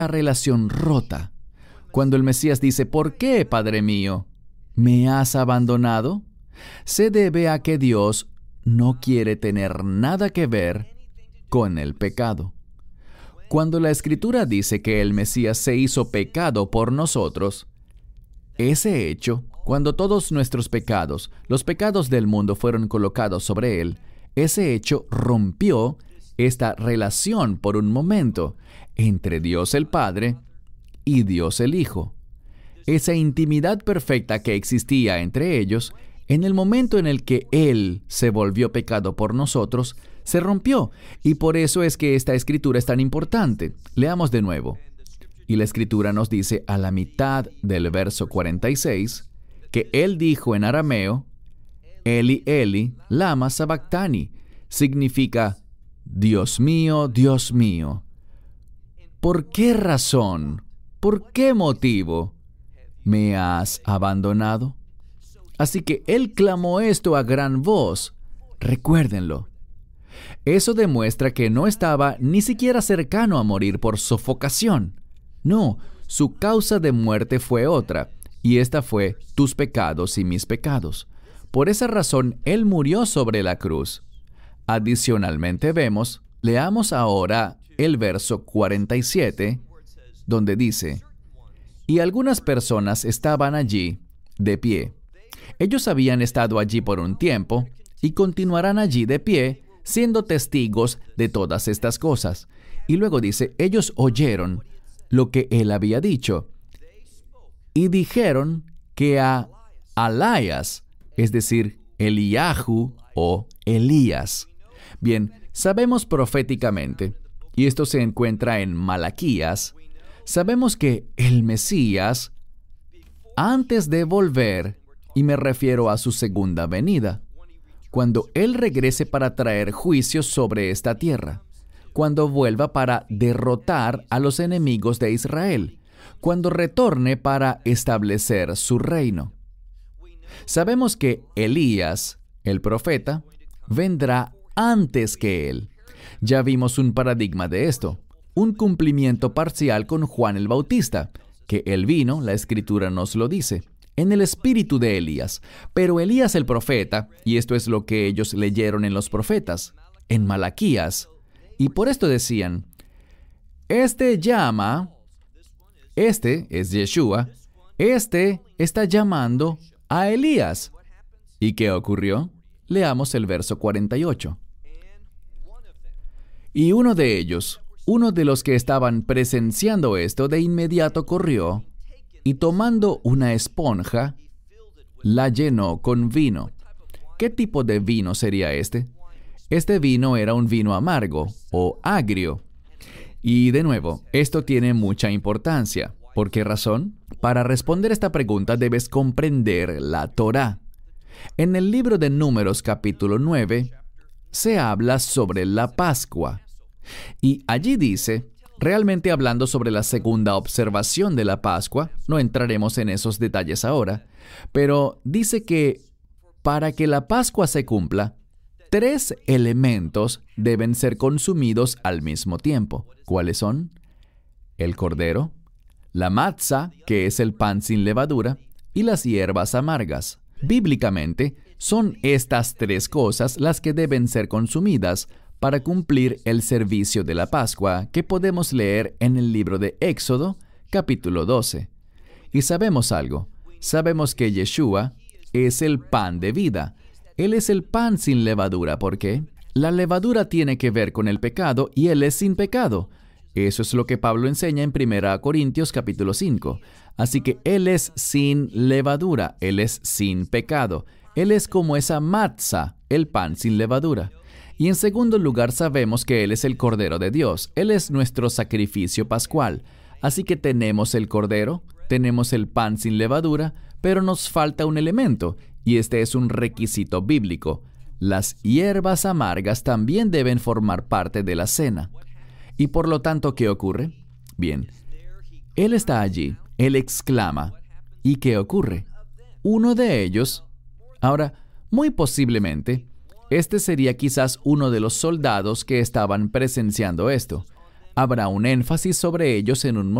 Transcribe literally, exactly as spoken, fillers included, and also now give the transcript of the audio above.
relación rota. Cuando el Mesías dice, ¿por qué, Padre mío, me has abandonado? Se debe a que Dios no quiere tener nada que ver con el pecado. Cuando la Escritura dice que el Mesías se hizo pecado por nosotros, ese hecho, cuando todos nuestros pecados, los pecados del mundo fueron colocados sobre Él, ese hecho rompió esta relación por un momento entre Dios el Padre y Dios el Hijo. Esa intimidad perfecta que existía entre ellos, en el momento en el que Él se volvió pecado por nosotros, se rompió. Y por eso es que esta escritura es tan importante. Leamos de nuevo. Y la escritura nos dice a la mitad del verso cuarenta y seis, que Él dijo en arameo, Eli, Eli, lama sabactani, significa, Dios mío, Dios mío, ¿por qué razón, por qué motivo me has abandonado? Así que Él clamó esto a gran voz. Recuérdenlo. Eso demuestra que no estaba ni siquiera cercano a morir por sofocación. No, su causa de muerte fue otra, y esta fue tus pecados y mis pecados. Por esa razón, Él murió sobre la cruz. Adicionalmente vemos, leamos ahora el verso cuarenta y siete, donde dice, y algunas personas estaban allí, de pie. Ellos habían estado allí por un tiempo, y continuarán allí de pie, siendo testigos de todas estas cosas. Y luego dice, ellos oyeron lo que Él había dicho, y dijeron que a Alaías, es decir, Eliahu o Elías. Bien, sabemos proféticamente, y esto se encuentra en Malaquías, sabemos que el Mesías, antes de volver, y me refiero a su segunda venida, cuando Él regrese para traer juicios sobre esta tierra, cuando vuelva para derrotar a los enemigos de Israel, cuando retorne para establecer su reino. Sabemos que Elías, el profeta, vendrá antes que Él. Ya vimos un paradigma de esto, un cumplimiento parcial con Juan el Bautista, que Él vino, la Escritura nos lo dice, en el espíritu de Elías. Pero Elías el profeta, y esto es lo que ellos leyeron en los profetas, en Malaquías, y por esto decían, este llama, este es Yeshua, este está llamando a Elías. ¿Y qué ocurrió? Leamos el verso cuarenta y ocho. Y uno de ellos, uno de los que estaban presenciando esto, de inmediato corrió y tomando una esponja, la llenó con vino. ¿Qué tipo de vino sería este? Este vino era un vino amargo o agrio. Y de nuevo, esto tiene mucha importancia. ¿Por qué razón? Para responder esta pregunta debes comprender la Torá. En el libro de Números capítulo nueve, se habla sobre la Pascua. Y allí dice, realmente hablando sobre la segunda observación de la Pascua, no entraremos en esos detalles ahora, pero dice que para que la Pascua se cumpla, tres elementos deben ser consumidos al mismo tiempo. ¿Cuáles son? El cordero, la matzá, que es el pan sin levadura, y las hierbas amargas. Bíblicamente, son estas tres cosas las que deben ser consumidas para cumplir el servicio de la Pascua que podemos leer en el libro de Éxodo, capítulo doce. Y sabemos algo, sabemos que Yeshua es el pan de vida. Él es el pan sin levadura. ¿Por qué? La levadura tiene que ver con el pecado y Él es sin pecado. Eso es lo que Pablo enseña en primera Corintios capítulo cinco. Así que Él es sin levadura, Él es sin pecado. Él es como esa matzá, el pan sin levadura. Y en segundo lugar sabemos que Él es el Cordero de Dios. Él es nuestro sacrificio pascual. Así que tenemos el Cordero, tenemos el pan sin levadura, pero nos falta un elemento, y este es un requisito bíblico. Las hierbas amargas también deben formar parte de la cena. Y por lo tanto, ¿qué ocurre? Bien, Él está allí, Él exclama. ¿Y qué ocurre? Uno de ellos, ahora, muy posiblemente, este sería quizás uno de los soldados que estaban presenciando esto. Habrá un énfasis sobre ellos en un